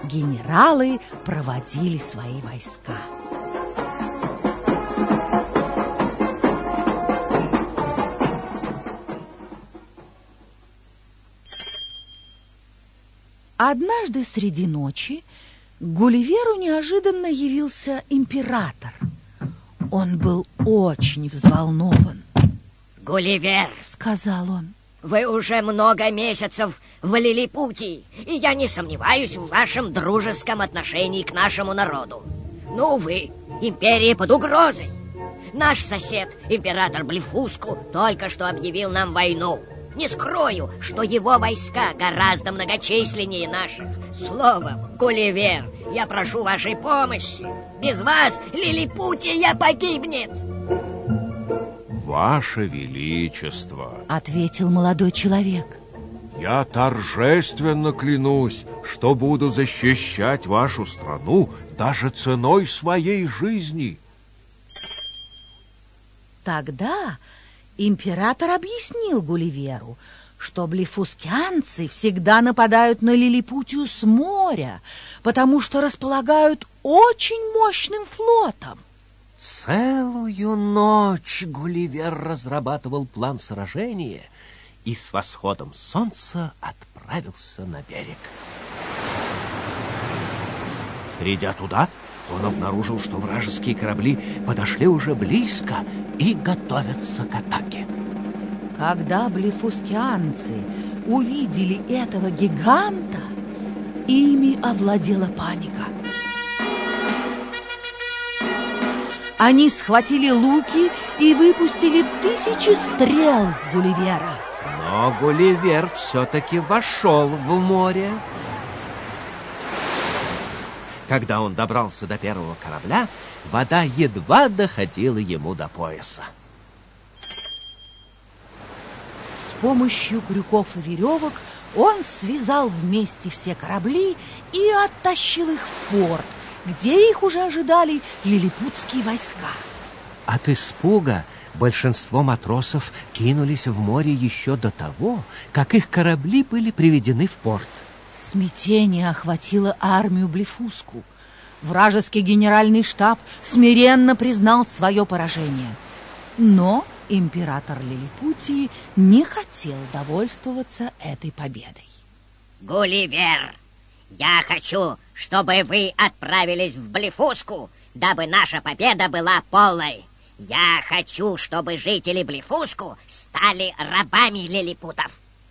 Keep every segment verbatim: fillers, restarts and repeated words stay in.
генералы проводили свои войска. Однажды среди ночи к Гулливеру неожиданно явился император. Он был очень взволнован. «Гулливер, — сказал он, — вы уже много месяцев в Лилипутии, и я не сомневаюсь в вашем дружеском отношении к нашему народу. Но, увы, империя под угрозой. Наш сосед, император Блефуску, только что объявил нам войну. Не скрою, что его войска гораздо многочисленнее наших. Словом, Гулливер, я прошу вашей помощи. Без вас Лилипутия погибнет». «Ваше Величество, — ответил молодой человек, — я торжественно клянусь, что буду защищать вашу страну даже ценой своей жизни». Тогда император объяснил Гулливеру, что блефускианцы всегда нападают на Лилипутию с моря, потому что располагают очень мощным флотом. Целую ночь Гулливер разрабатывал план сражения и с восходом солнца отправился на берег. Придя туда, он обнаружил, что вражеские корабли подошли уже близко и готовятся к атаке. Когда блефускианцы увидели этого гиганта, ими овладела паника. Они схватили луки и выпустили тысячи стрел в Гулливера. Но Гулливер все-таки вошел в море. Когда он добрался до первого корабля, вода едва доходила ему до пояса. С помощью крюков и веревок он связал вместе все корабли и оттащил их в порт, где их уже ожидали лилипутские войска. От испуга большинство матросов кинулись в море еще до того, как их корабли были приведены в порт. Смятение охватило армию Блефуску. Вражеский генеральный штаб смиренно признал свое поражение. Но император Лилипутии не хотел довольствоваться этой победой. «Гулливер, я хочу, чтобы вы отправились в Блефуску, дабы наша победа была полной. Я хочу, чтобы жители Блефуску стали рабами лилипутов».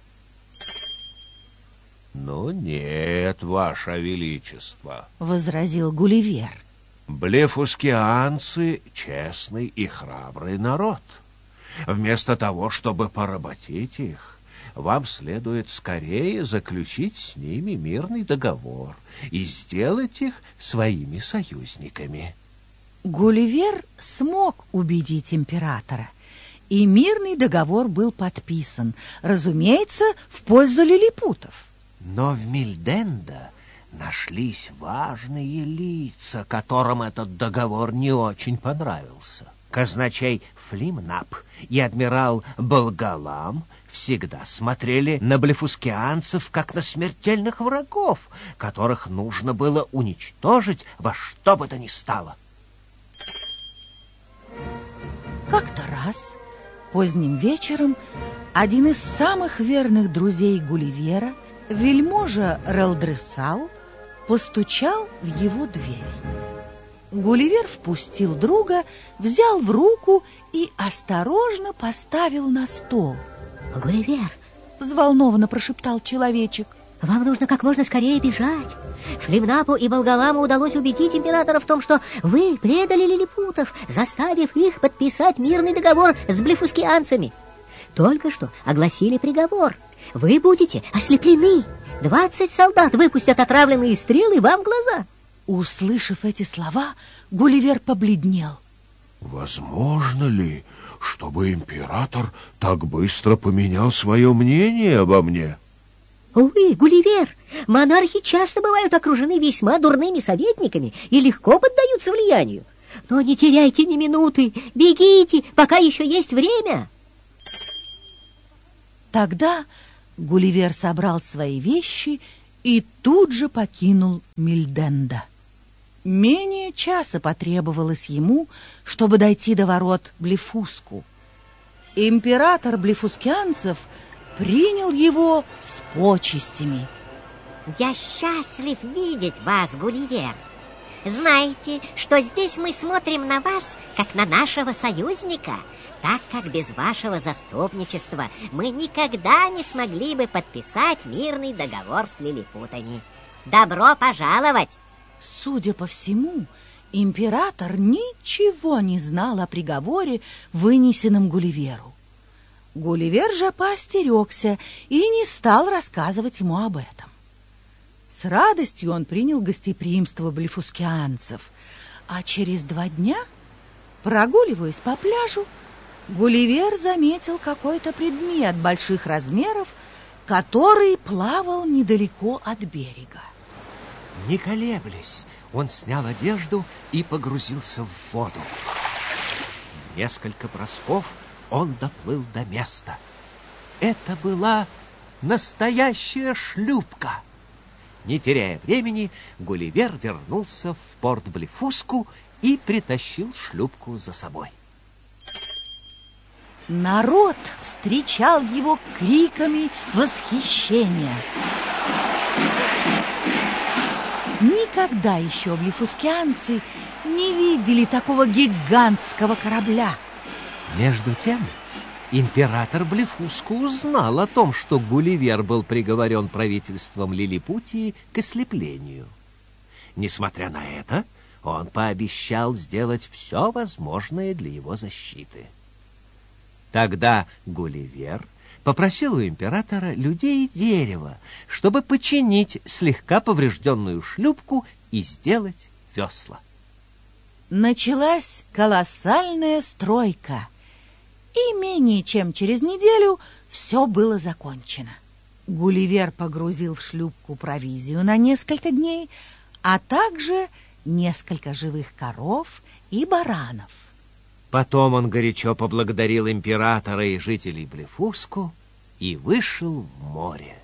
«Ну нет, Ваше Величество, — возразил Гулливер. — блефускианцы — честный и храбрый народ. Вместо того, чтобы поработить их, вам следует скорее заключить с ними мирный договор и сделать их своими союзниками». Гулливер смог убедить императора, и мирный договор был подписан, разумеется, в пользу лилипутов. Но в Мильдендо нашлись важные лица, которым этот договор не очень понравился. Казначей Флимнап и адмирал Болгалам всегда смотрели на блефускианцев как на смертельных врагов, которых нужно было уничтожить во что бы то ни стало. Как-то раз, поздним вечером, один из самых верных друзей Гулливера, вельможа Релдресал, постучал в его дверь. Гулливер впустил друга, взял в руку и осторожно поставил на стол. «Гулливер, — взволнованно прошептал человечек, — вам нужно как можно скорее бежать. Флимнапу и Болгаламу удалось убедить императора в том, что вы предали лилипутов, заставив их подписать мирный договор с блефускианцами. Только что огласили приговор. Вы будете ослеплены. Двадцать солдат выпустят отравленные стрелы вам в глаза». Услышав эти слова, Гулливер побледнел. «Возможно ли, чтобы император так быстро поменял свое мнение обо мне?» «Увы, Гулливер, монархи часто бывают окружены весьма дурными советниками и легко поддаются влиянию. Но не теряйте ни минуты, бегите, пока еще есть время». Тогда Гулливер собрал свои вещи и тут же покинул Мильденда. Менее часа потребовалось ему, чтобы дойти до ворот Блефуску. Император блефускианцев принял его с почестями. «Я счастлив видеть вас, Гулливер. Знаете, что здесь мы смотрим на вас, как на нашего союзника, так как без вашего заступничества мы никогда не смогли бы подписать мирный договор с лилипутами. Добро пожаловать!» Судя по всему, император ничего не знал о приговоре, вынесенном Гулливеру. Гулливер же поостерегся и не стал рассказывать ему об этом. С радостью он принял гостеприимство блефускианцев, а через два дня, прогуливаясь по пляжу, Гулливер заметил какой-то предмет больших размеров, который плавал недалеко от берега. Не колеблясь, он снял одежду и погрузился в воду. В несколько бросков он доплыл до места. Это была настоящая шлюпка. Не теряя времени, Гулливер вернулся в порт Блефуску и притащил шлюпку за собой. Народ встречал его криками восхищения. Никогда еще блефускианцы не видели такого гигантского корабля. Между тем, император Блефуску узнал о том, что Гулливер был приговорен правительством Лилипутии к ослеплению. Несмотря на это, он пообещал сделать все возможное для его защиты. Тогда Гулливер попросил у императора людей и дерева, чтобы починить слегка поврежденную шлюпку и сделать весла. Началась колоссальная стройка, и менее чем через неделю все было закончено. Гулливер погрузил в шлюпку провизию на несколько дней, а также несколько живых коров и баранов. Потом он горячо поблагодарил императора и жителей Блефуску и вышел в море.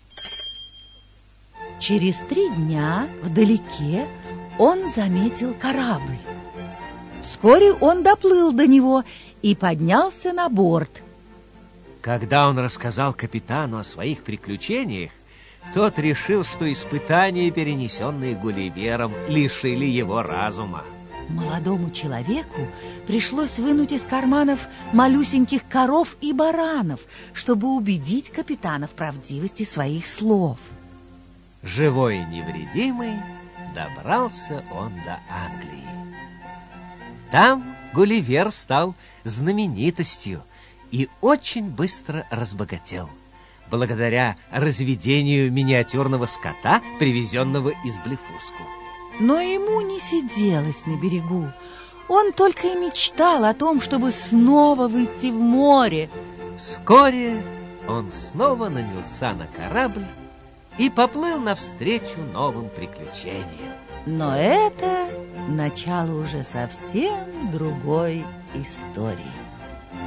Через три дня вдалеке он заметил корабль. Вскоре он доплыл до него и поднялся на борт. Когда он рассказал капитану о своих приключениях, тот решил, что испытания, перенесенные Гулливером, лишили его разума. Молодому человеку пришлось вынуть из карманов малюсеньких коров и баранов, чтобы убедить капитана в правдивости своих слов. Живой и невредимый добрался он до Англии. Там Гулливер стал знаменитостью и очень быстро разбогател, благодаря разведению миниатюрного скота, привезенного из Блефуску. Но ему не сиделось на берегу. Он только и мечтал о том, чтобы снова выйти в море. Вскоре он снова нанялся на корабль и поплыл навстречу новым приключениям. Но это начало уже совсем другой истории.